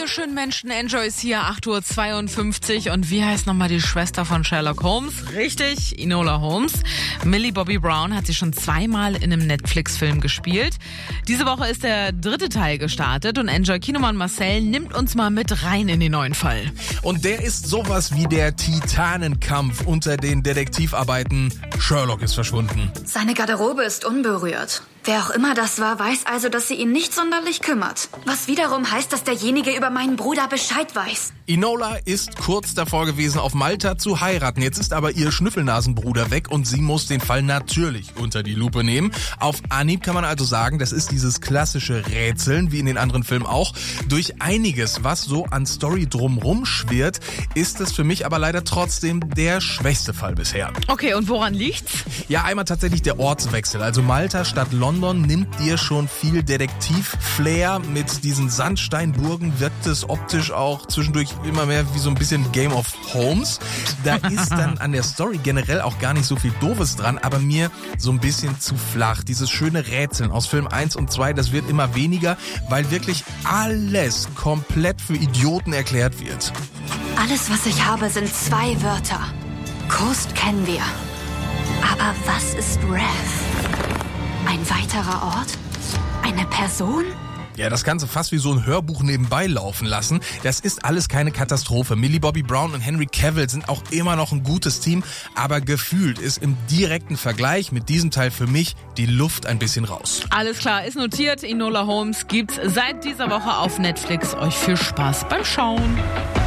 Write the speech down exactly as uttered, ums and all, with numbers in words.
ihr schönen Menschen, Enjoy ist hier, acht Uhr zweiundfünfzig. Und wie heißt nochmal die Schwester von Sherlock Holmes? Richtig, Enola Holmes. Millie Bobby Brown hat sie schon zweimal in einem Netflix-Film gespielt. Diese Woche ist der dritte Teil gestartet und Enjoy-Kinomann Marcel nimmt uns mal mit rein in den neuen Fall. Und der ist sowas wie der Titanenkampf unter den Detektivarbeiten. Sherlock ist verschwunden. Seine Garderobe ist unberührt. Wer auch immer das war, weiß also, dass sie ihn nicht sonderlich kümmert. Was wiederum heißt, dass derjenige über meinen Bruder Bescheid weiß. Enola ist kurz davor gewesen, auf Malta zu heiraten. Jetzt ist aber ihr Schnüffelnasenbruder weg und sie muss den Fall natürlich unter die Lupe nehmen. Auf Anhieb kann man also sagen, das ist dieses klassische Rätseln, wie in den anderen Filmen auch. Durch einiges, was so an Story drumrum schwirrt, ist es für mich aber leider trotzdem der schwächste Fall bisher. Okay, und woran liegt's? Ja, einmal tatsächlich der Ortswechsel. Also Malta statt London nimmt dir schon viel Detektiv-Flair. Mit diesen Sandsteinburgen wirkt es optisch auch zwischendurch immer mehr wie so ein bisschen Game of Holmes. Da ist dann an der Story generell auch gar nicht so viel Doofes dran, aber mir so ein bisschen zu flach. Dieses schöne Rätseln aus Film eins und zwei, das wird immer weniger, weil wirklich alles komplett für Idioten erklärt wird. Alles, was ich habe, sind zwei Wörter. Coast kennen wir. Aber was ist Rev? Ein weiterer Ort? Eine Person? Ja, das Ganze fast wie so ein Hörbuch nebenbei laufen lassen. Das ist alles keine Katastrophe. Millie Bobby Brown und Henry Cavill sind auch immer noch ein gutes Team, aber gefühlt ist im direkten Vergleich mit diesem Teil für mich die Luft ein bisschen raus. Alles klar, ist notiert. Enola Holmes gibt's seit dieser Woche auf Netflix. Euch viel Spaß beim Schauen.